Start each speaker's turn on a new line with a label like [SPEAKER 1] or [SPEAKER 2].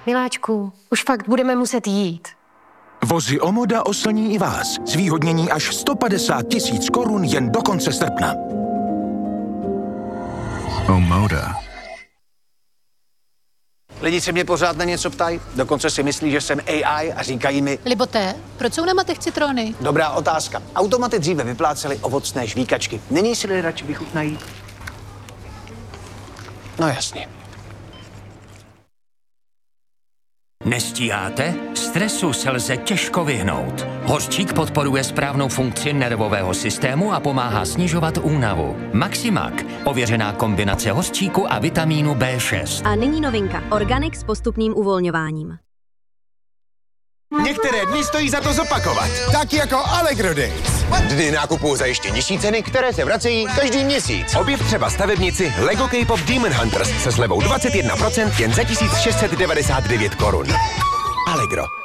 [SPEAKER 1] Miláčku, už fakt budeme muset jít.
[SPEAKER 2] Vozy Omoda oslní i vás. Zvýhodnění až 150 000 korun jen do konce srpna.
[SPEAKER 3] Omoda.
[SPEAKER 4] Lidi se mě pořád na něco ptají, dokonce si myslí, že jsem AI a říkají mi...
[SPEAKER 5] Liboté, proč jsou na matech citrony?
[SPEAKER 4] Dobrá otázka. Automaty dříve vyplácely ovocné žvíkačky. Není si radši vychutnají? No jasně.
[SPEAKER 6] Nestíháte? Stresu se lze těžko vyhnout. Hořčík podporuje správnou funkci nervového systému a pomáhá snižovat únavu. Maximak, ověřená kombinace hořčíku a vitamínu B6.
[SPEAKER 7] A nyní novinka. Organic s postupným uvolňováním.
[SPEAKER 8] Některé dny stojí za to zopakovat. Tak jako Allegro Days. Dny nákupu za ještě nižší ceny, které se vracejí každý měsíc. Objev třeba stavebnici Lego K-Pop Demon Hunters se slevou 21% jen za 1699 korun. Allegro.